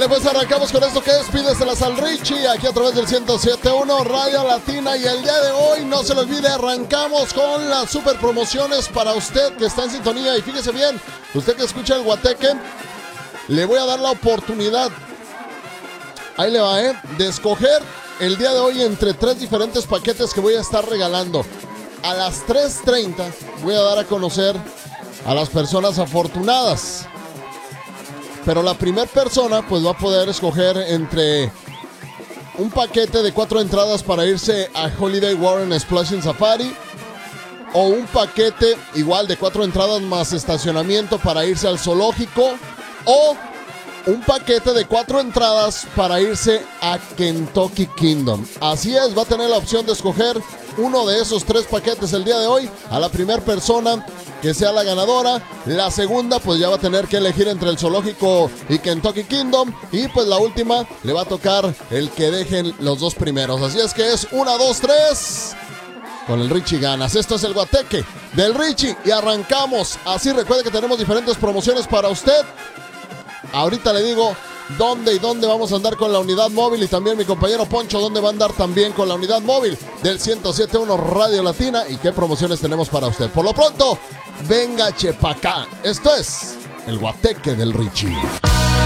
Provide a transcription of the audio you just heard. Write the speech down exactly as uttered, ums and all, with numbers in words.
Órale, pues arrancamos con esto que es Pídeselas al Richie, aquí a través del ciento siete punto uno Radio Latina. Y el día de hoy, no se lo olvide, arrancamos con las super promociones para usted que está en sintonía. Y fíjese bien, usted que escucha el Guateque, le voy a dar la oportunidad, ahí le va, ¿eh? de escoger el día de hoy entre tres diferentes paquetes que voy a estar regalando. A las tres treinta voy a dar a conocer a las personas afortunadas. Pero la primera persona pues va a poder escoger entre un paquete de cuatro entradas para irse a Holiday Warren Splashing Safari, o un paquete igual de cuatro entradas más estacionamiento para irse al zoológico, o un paquete de cuatro entradas para irse a Kentucky Kingdom. Así es, va a tener la opción de escoger uno de esos tres paquetes el día de hoy. A la primera persona que sea la ganadora, la segunda pues ya va a tener que elegir entre el zoológico y Kentucky Kingdom, y pues la última le va a tocar el que dejen los dos primeros. Así es que es una, dos, tres. Con el Richie ganas. Esto es el Guateque del Richie y arrancamos. Así recuerde que tenemos diferentes promociones para usted. Ahorita le digo dónde y dónde vamos a andar con la unidad móvil, y también mi compañero Poncho dónde va a andar también con la unidad móvil del ciento siete punto uno Radio Latina, y qué promociones tenemos para usted. Por lo pronto, venga chepacá. Esto es el Guateque del Richie.